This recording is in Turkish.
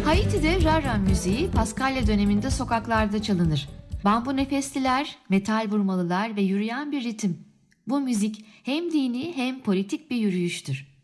Haiti'de Rara müziği Paskalya döneminde sokaklarda çalınır. Bambu nefesliler, metal vurmalılar ve yürüyen bir ritim. Bu müzik hem dini hem politik bir yürüyüştür.